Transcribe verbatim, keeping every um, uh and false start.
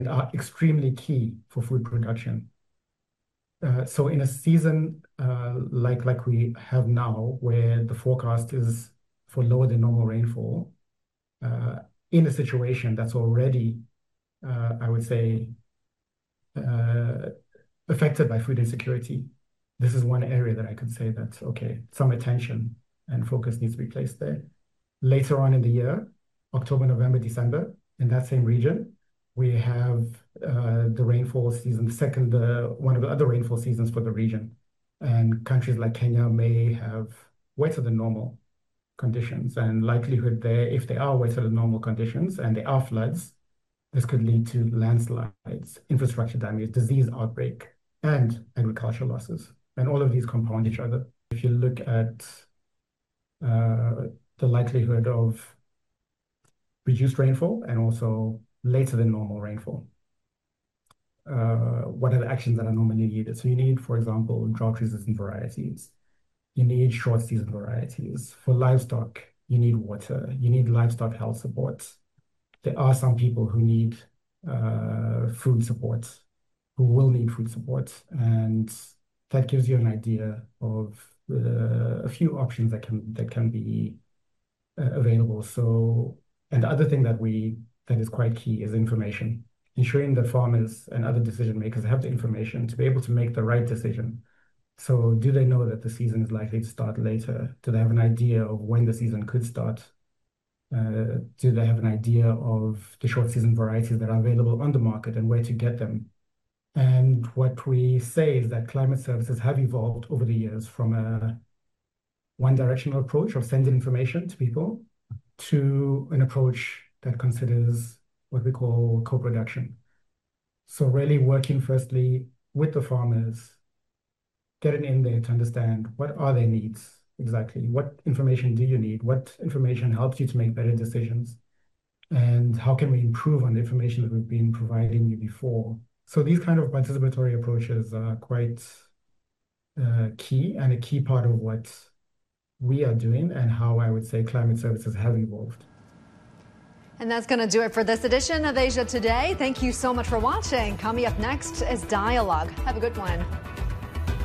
are extremely key for food production. Uh, so in a season uh, like like we have now, where the forecast is for lower than normal rainfall, uh, in a situation that's already, uh, I would say, uh, affected by food insecurity, this is one area that I could say that, okay, some attention and focus needs to be placed there. Later on in the year, October, November, December, in that same region, we have uh, the rainfall season, the second, uh, one of the other rainfall seasons for the region. And countries like Kenya may have wetter than normal conditions, and likelihood there, if they are wetter than normal conditions and they are floods, this could lead to landslides, infrastructure damage, disease outbreak, and agricultural losses. And all of these compound each other. If you look at uh, the likelihood of reduced rainfall and also later than normal rainfall, uh, what are the actions that are normally needed? So you need, for example, drought-resistant varieties. You need short-season varieties. For livestock, you need water. You need livestock health support. There are some people who need uh, food support, who will need food support, and that gives you an idea of uh, a few options that can that can be uh, available. So, and the other thing that we that is quite key is information, ensuring that farmers and other decision makers have the information to be able to make the right decision. So, do they know that the season is likely to start later? Do they have an idea of when the season could start? Uh, do they have an idea of the short season varieties that are available on the market and where to get them? And what we say is that climate services have evolved over the years from a one-directional approach of sending information to people to an approach that considers what we call co-production. So really working firstly with the farmers, getting in there to understand what are their needs exactly, what information do you need, what information helps you to make better decisions, and how can we improve on the information that we've been providing you before. So these kind of participatory approaches are quite uh, key and a key part of what we are doing and how I would say climate services have evolved. And that's going to do it for this edition of Asia Today. Thank you so much for watching. Coming up next is Dialogue. Have a good one.